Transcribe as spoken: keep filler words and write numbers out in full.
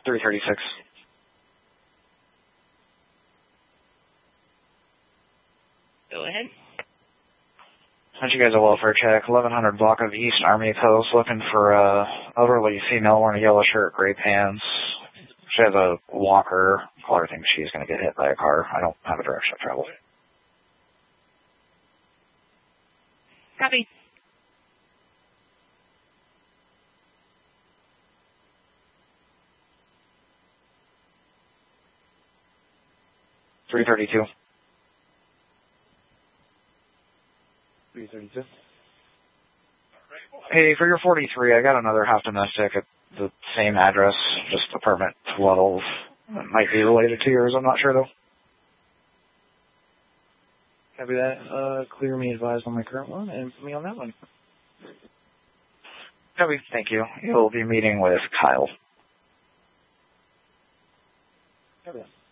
three thirty-six. Go ahead. Sent you guys a welfare check. eleven hundred block of East Army Post, looking for a elderly female wearing a yellow shirt, gray pants. She has a walker. Caller thinks she's going to get hit by a car. I don't have a direction of travel. Copy. three thirty-two. three thirty-two. Hey, for your forty-three, I got another half domestic at the same address, just apartment twelve. It might be related to yours, I'm not sure though. Copy that. Uh, clear me advised on my current one and put me on that one. Copy. Thank you. You'll be meeting with Kyle. Copy that.